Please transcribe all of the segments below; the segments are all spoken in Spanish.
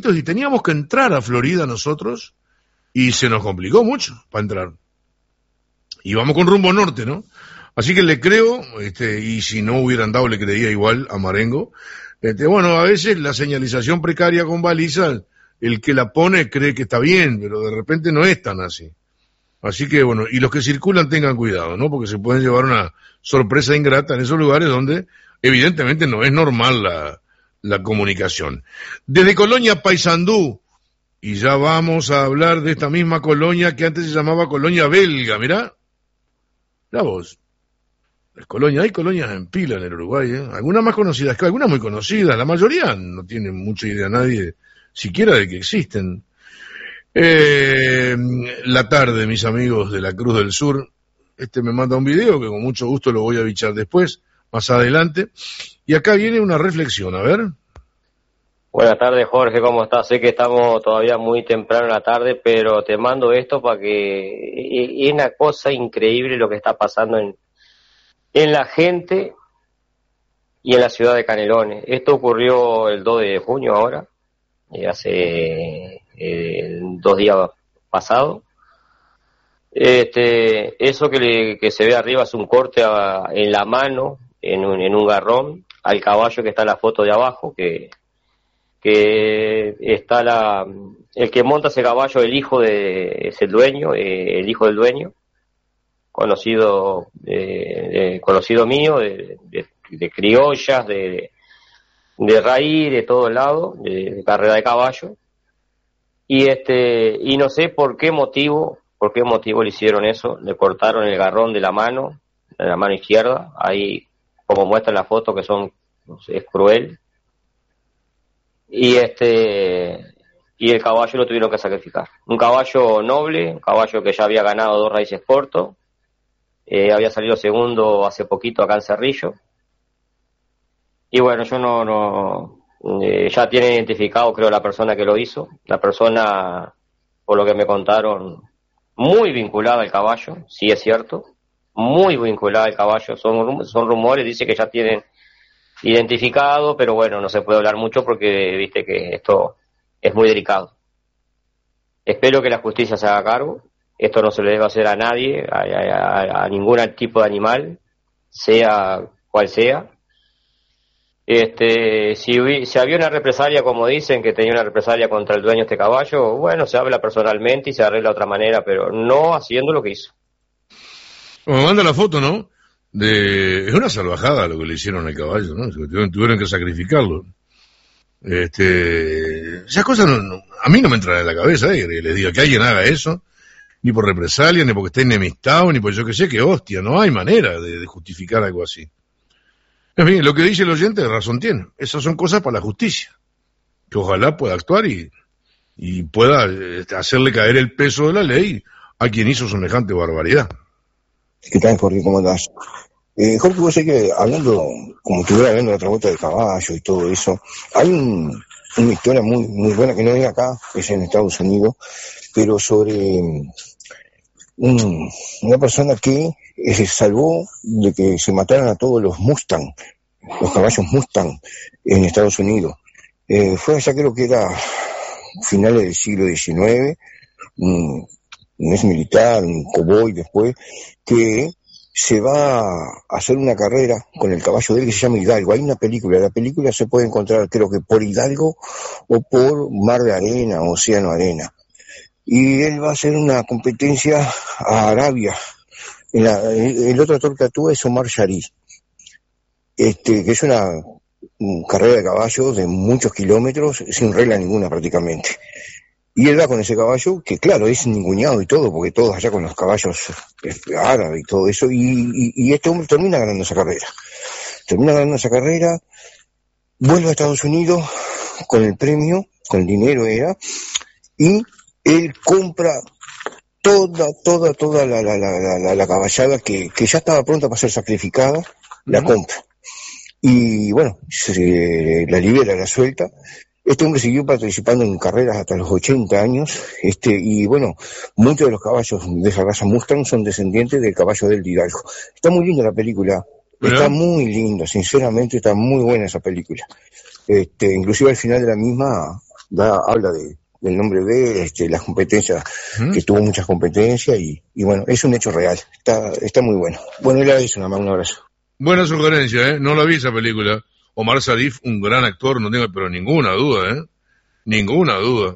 requisitos y teníamos que entrar a Florida nosotros y se nos complicó mucho para entrar. Y vamos con rumbo norte, ¿no? Así que le creo, y si no hubieran dado le creía igual a Marengo. Bueno, a veces la señalización precaria con balizas, el que la pone cree que está bien, pero de repente no es tan así. Así que bueno, y los que circulan tengan cuidado, ¿no? Porque se pueden llevar una sorpresa ingrata en esos lugares donde evidentemente no es normal la comunicación. Desde Colonia Paysandú, y ya vamos a hablar de esta misma colonia que antes se llamaba Colonia Belga, mirá vos. Hay colonias en pila en el Uruguay, ¿eh? Algunas más conocidas que algunas muy conocidas, la mayoría no tienen mucha idea nadie, siquiera de que existen. La tarde, mis amigos de la Cruz del Sur, me manda un video que con mucho gusto lo voy a bichar después, más adelante, y acá viene una reflexión, a ver. Buenas tardes, Jorge, ¿cómo estás? Sé que estamos todavía muy temprano en la tarde, pero te mando esto para que es una cosa increíble lo que está pasando en la gente y en la ciudad de Canelones. Esto ocurrió el 2 de junio ahora, hace 2 días pasados. Eso que se ve arriba es un corte en la mano, en un garrón, al caballo que está en la foto de abajo, que está el que monta ese caballo, es el dueño, el hijo del dueño, conocido mío, de criollas, de raíz, de todo el lado, de carrera de caballo, y no sé por qué motivo le hicieron eso, le cortaron el garrón de la mano izquierda, ahí como muestra en la foto que es cruel, y el caballo lo tuvieron que sacrificar. Un caballo noble, un caballo que ya había ganado 2 raíces cortos, había salido segundo hace poquito acá en Cerrillo, y bueno, yo ya tiene identificado, creo, la persona que lo hizo, la persona, por lo que me contaron, muy vinculada al caballo, sí es cierto, muy vinculada al caballo, son rumores, dice que ya tienen identificado, pero bueno, no se puede hablar mucho porque viste que esto es muy delicado. Espero que la justicia se haga cargo, esto no se le debe hacer a nadie, a ningún tipo de animal, sea cual sea. Si había una represalia, como dicen, que tenía una represalia contra el dueño de este caballo, bueno, se habla personalmente y se arregla de otra manera, pero no haciendo lo que hizo. Me manda la foto, ¿no? Es una salvajada lo que le hicieron al caballo, ¿no? Tuvieron que sacrificarlo. Esas cosas a mí no me entran en la cabeza, que les diga que alguien haga eso, ni por represalia, ni porque esté enemistado, ni por yo que sé, que hostia, no hay manera de justificar algo así. En fin, lo que dice el oyente, razón tiene. Esas son cosas para la justicia, que ojalá pueda actuar y pueda hacerle caer el peso de la ley a quien hizo semejante barbaridad. ¿Qué tal, Jorge? ¿Cómo andás? Jorge, vos sé que como estuviera hablando de la otra vuelta del caballo y todo eso, hay una historia muy, muy buena que no es acá, es en Estados Unidos, pero sobre una persona que se salvó de que se mataran a todos los Mustang, los caballos Mustang en Estados Unidos. Fue allá, creo que era finales del siglo XIX, un ex militar, un cowboy después, que se va a hacer una carrera con el caballo de él que se llama Hidalgo. Hay una película, la película se puede encontrar creo que por Hidalgo o por Mar de Arena, Océano Arena. Y él va a hacer una competencia a Arabia. El otro actor que actúa es Omar Sharif, que es una carrera de caballos de muchos kilómetros, sin regla ninguna prácticamente. Y él va con ese caballo, que claro, es ninguneado y todo, porque todos allá con los caballos árabes y todo eso, y este hombre termina ganando esa carrera, vuelve a Estados Unidos con el premio, con el dinero y él compra toda la caballada que ya estaba pronta para ser sacrificada, la compra. Y bueno, la libera, la suelta. Este hombre siguió participando en carreras hasta los 80 años, y bueno, muchos de los caballos de esa raza Mustang son descendientes del caballo del Hidalgo. Está muy linda la película, está muy linda, sinceramente está muy buena esa película. Inclusive al final de la misma habla del nombre de las competencias, que tuvo muchas competencias y bueno, es un hecho real, está muy bueno. Bueno, era eso, nada más, un abrazo. Buena sugerencia, no la vi esa película. Omar Sharif, un gran actor, no tengo pero ninguna duda, ninguna duda.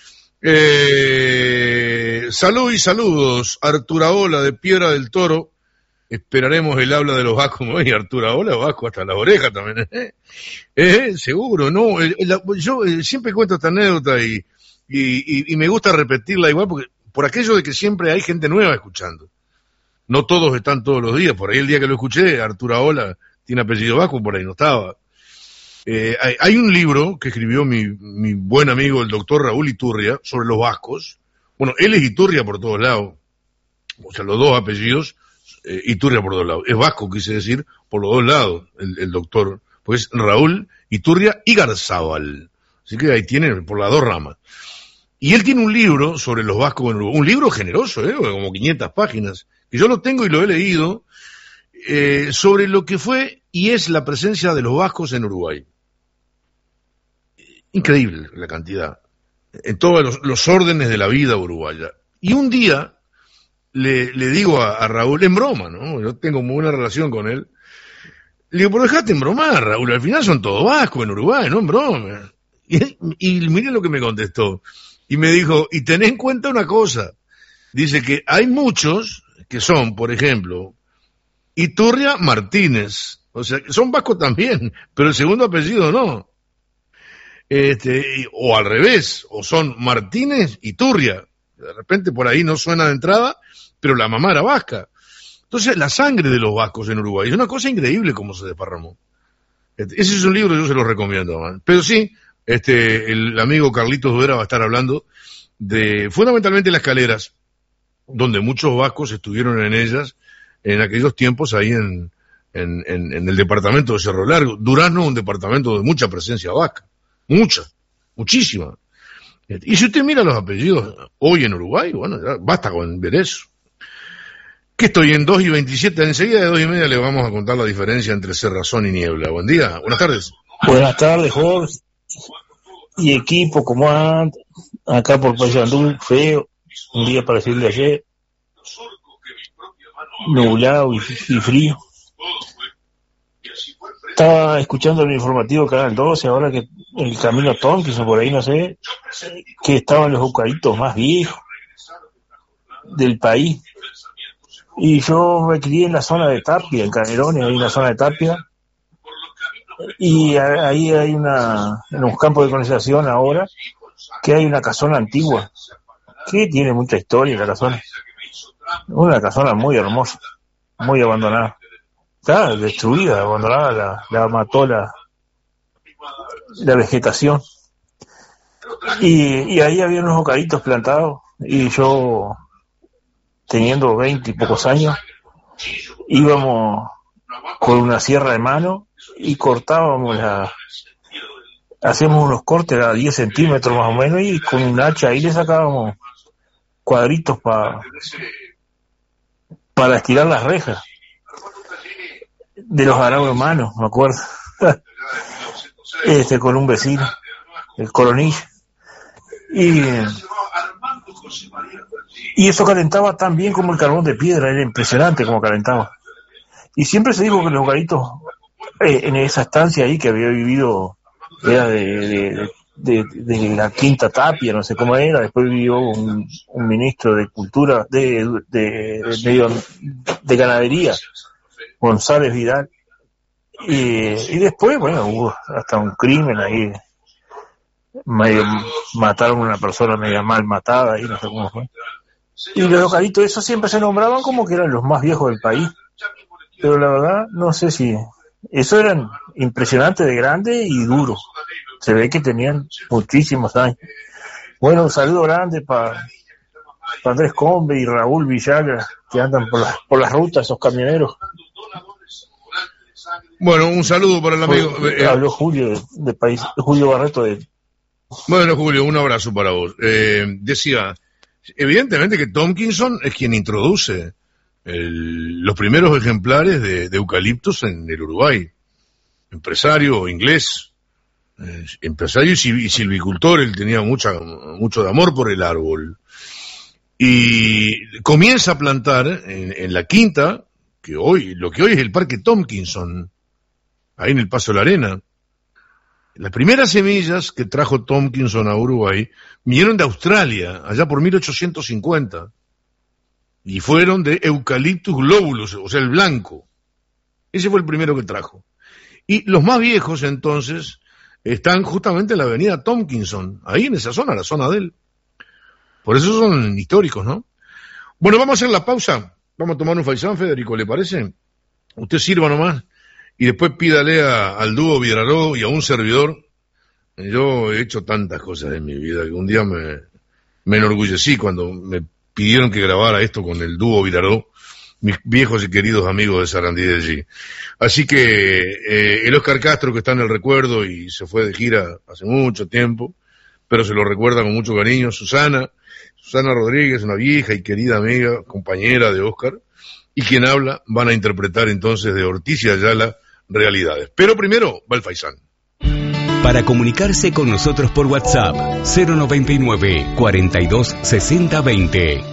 Salud y saludos, Arturaola de Piedra del Toro. Esperaremos el habla de los vascos. Oye, Arturaola, vasco hasta las orejas también, seguro, ¿no? Yo siempre cuento esta anécdota y me gusta repetirla igual porque por aquello de que siempre hay gente nueva escuchando. No todos están todos los días. Por ahí el día que lo escuché, Arturaola tiene apellido vasco, por ahí no estaba. Hay un libro que escribió mi buen amigo el doctor Raúl Iturria sobre los vascos. Bueno, él es Iturria por todos lados, o sea, los dos apellidos, Iturria por todos lados. Es vasco, quise decir, por los dos lados, el doctor, pues Raúl Iturria y Garzábal. Así que ahí tiene por las dos ramas. Y él tiene un libro sobre los vascos en Uruguay, un libro generoso, como 500 páginas, que yo lo tengo y lo he leído, sobre lo que fue y es la presencia de los vascos en Uruguay. Increíble la cantidad, en todos los órdenes de la vida uruguaya. Y un día le digo a Raúl, en broma, ¿no? Yo tengo muy buena relación con él. Le digo, pero dejate en bromar, Raúl, al final son todos vascos en Uruguay, no en broma. Y miren lo que me contestó. Y me dijo, y ten en cuenta una cosa. Dice que hay muchos que son, por ejemplo, Iturria Martínez. O sea, son vascos también, pero el segundo apellido no. O al revés, o son Martínez y Turria. De repente por ahí no suena de entrada, pero la mamá era vasca. Entonces la sangre de los vascos en Uruguay es una cosa increíble como se desparramó. Ese es un libro, yo se lo recomiendo, man. Pero sí, el amigo Carlitos Duera va a estar hablando de fundamentalmente las Caleras, donde muchos vascos estuvieron en ellas en aquellos tiempos ahí en el departamento de Cerro Largo. Durazno es un departamento de mucha presencia vasca. Muchísima. Y si usted mira los apellidos hoy en Uruguay, bueno, ya basta con ver eso. Que estoy en 2:27, enseguida de 2:30 le vamos a contar la diferencia entre cerrazón y niebla. Buen día, buenas tardes. Buenas tardes, Jorge. Y equipo, ¿cómo andan? Acá por Paysandú, feo, un día parecido de ayer, nublado y frío. Estaba escuchando el informativo Canal 12, ahora que el camino Tompkins por ahí, no sé, que estaban los eucaliptos más viejos del país. Y yo me crié en la zona de Tapia, en Canelones, ahí en la zona de Tapia. Y ahí hay en un campo de colonización ahora, que hay una casona antigua, que tiene mucha historia la casona. Una casona muy hermosa, muy abandonada. Está destruida, abandonada, la mató la vegetación. Y ahí había unos eucaliptos plantados, y yo, teniendo 20 y pocos años, íbamos con una sierra de mano y cortábamos hacíamos unos cortes a 10 centímetros más o menos, y con un hacha ahí le sacábamos cuadritos para estirar las rejas de los araos hermanos, me acuerdo. Con un vecino, el Coronilla. Y eso calentaba tan bien como el carbón de piedra, era impresionante como calentaba. Y siempre se dijo que los eucaliptos, en esa estancia ahí que había vivido, era de la Quinta Tapia, no sé cómo era, después vivió un ministro de Cultura, de Ganadería, González Vidal, y después, bueno, hubo hasta un crimen ahí, mataron a una persona media mal matada, y no sé cómo fue. Y los eucaliptos, esos siempre se nombraban como que eran los más viejos del país, pero la verdad, no sé si, eso eran impresionantes de grande y duros, se ve que tenían muchísimos años. Bueno, un saludo grande para Andrés Combe y Raúl Villagra, que andan por las rutas, esos camioneros. Bueno, un saludo para el amigo. Habló Julio de País, Julio Barreto de... Bueno, Julio, un abrazo para vos. Decía, evidentemente que Tompkinson es quien introduce los primeros ejemplares de eucaliptos en el Uruguay. Empresario inglés, empresario y silvicultor, él tenía mucho de amor por el árbol. Y comienza a plantar en la quinta, lo que hoy es el Parque Tompkinson, ahí en el Paso de la Arena. Las primeras semillas que trajo Tompkinson a Uruguay vinieron de Australia, allá por 1850, y fueron de Eucalyptus globulus, o sea, el blanco. Ese fue el primero que trajo. Y los más viejos, entonces, están justamente en la avenida Tompkinson, ahí en esa zona, la zona de él. Por eso son históricos, ¿no? Bueno, vamos a hacer la pausa. Vamos a tomar un faisán, Federico, ¿le parece? Usted sirva nomás y después pídale al dúo Vidraró y a un servidor. Yo he hecho tantas cosas en mi vida que un día me enorgullecí cuando me pidieron que grabara esto con el dúo Vidraró, mis viejos y queridos amigos de Sarandí de allí. Así que el Oscar Castro, que está en el recuerdo y se fue de gira hace mucho tiempo, pero se lo recuerda con mucho cariño, Susana Rodríguez, una vieja y querida amiga, compañera de Oscar, y quien habla, van a interpretar entonces de Ortiz y Ayala Realidades. Pero primero va el faisán. Para comunicarse con nosotros por WhatsApp, 099 42 60 20.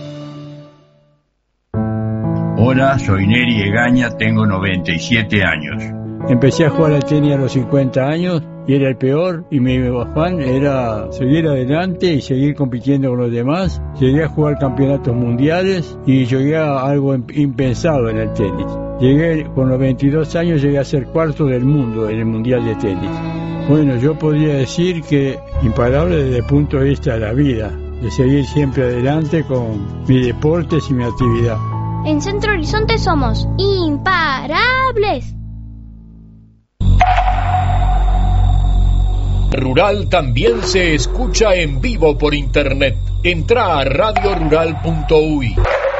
Hola, soy Neri Egaña, tengo 97 años. Empecé a jugar al tenis a los 50 años y era el peor, y mi afán era seguir adelante y seguir compitiendo con los demás. Llegué a jugar campeonatos mundiales y llegué a algo impensado en el tenis. Con los 22 años llegué a ser cuarto del mundo en el mundial de tenis. Bueno, yo podría decir que imparable desde el punto de vista de la vida, de seguir siempre adelante con mis deportes y mi actividad. En Centro Horizonte somos imparables. Rural también se escucha en vivo por internet. Entra a radiorural.uy.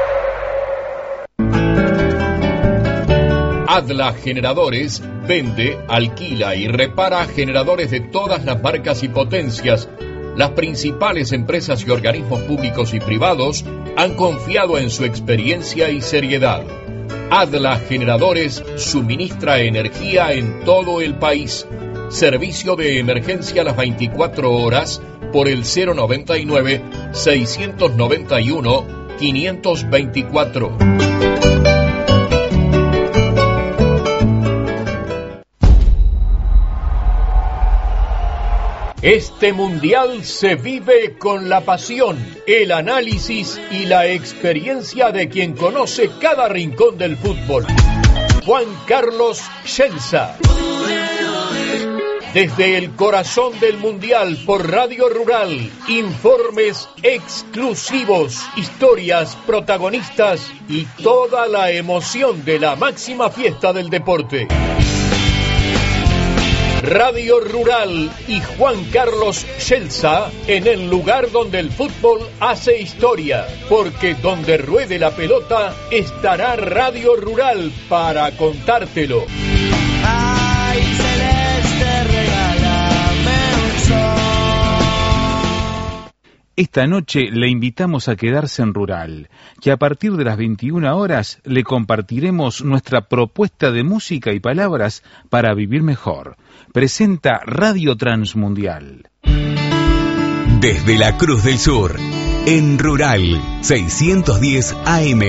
Adla Generadores vende, alquila y repara generadores de todas las marcas y potencias. Las principales empresas y organismos públicos y privados han confiado en su experiencia y seriedad. Adla Generadores suministra energía en todo el país. Servicio de emergencia a las 24 horas por el 099-691-524. Este mundial se vive con la pasión, el análisis y la experiencia de quien conoce cada rincón del fútbol. Juan Carlos Schelza. Desde el corazón del mundial por Radio Rural, informes exclusivos, historias, protagonistas y toda la emoción de la máxima fiesta del deporte. Radio Rural y Juan Carlos Schelza en el lugar donde el fútbol hace historia, porque donde ruede la pelota estará Radio Rural para contártelo. Ay, celeste, regálame un sol. Esta noche le invitamos a quedarse en Rural, que a partir de las 21 horas le compartiremos nuestra propuesta de música y palabras para vivir mejor. Presenta Radio Transmundial. Desde la Cruz del Sur, en Rural, 610 AM.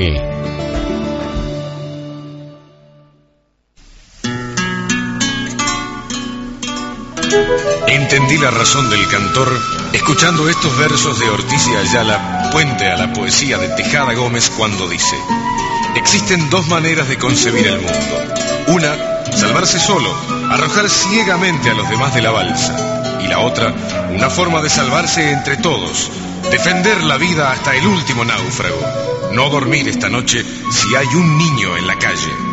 Entendí la razón del cantor escuchando estos versos de Ortiz y Ayala, puente a la poesía de Tejada Gómez, cuando dice: existen dos maneras de concebir el mundo. Una, salvarse solo, arrojar ciegamente a los demás de la balsa. Y la otra, una forma de salvarse entre todos, defender la vida hasta el último náufrago. No dormir esta noche si hay un niño en la calle.